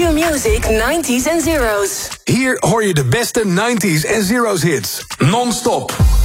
Q Music 90s en Zeros. Hier hoor je de beste 90s en Zeros hits. Non-stop.